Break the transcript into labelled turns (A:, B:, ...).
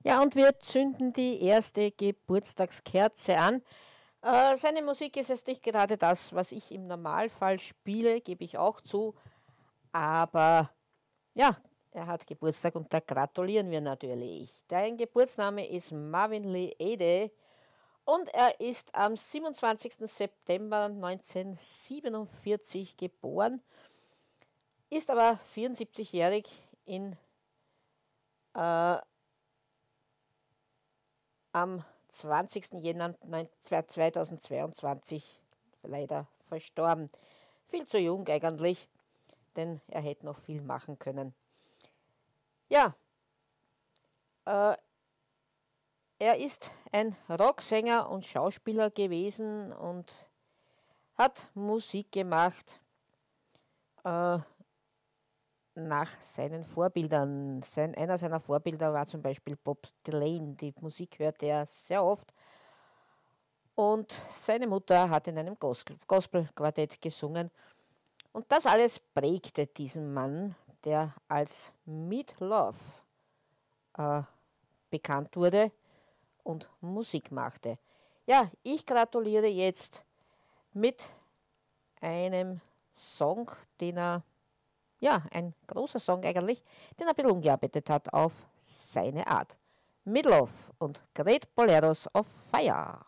A: Ja, und wir zünden die erste Geburtstagskerze an. Seine Musik ist jetzt nicht gerade das, was ich im Normalfall spiele, gebe ich auch zu. Aber ja, er hat Geburtstag und da gratulieren wir natürlich. Dein Geburtsname ist Marvin Lee Ede und er ist am 27. September 1947 geboren, ist aber 74-jährig am 20. Jänner 2022 leider verstorben. Viel zu jung eigentlich, denn er hätte noch viel machen können. Ja, er ist ein Rocksänger und Schauspieler gewesen und hat Musik gemacht nach seinen Vorbildern. Einer seiner Vorbilder war zum Beispiel Bob Dylan. Die Musik hörte er sehr oft. Und seine Mutter hat in einem Gospel-Quartett gesungen. Und das alles prägte diesen Mann, der als Meat Love bekannt wurde und Musik machte. Ja, ich gratuliere jetzt mit einem Song, ein großer Song eigentlich, den er ein bisschen umgearbeitet hat auf seine Art. Meat Love und Great Boleros of Fire.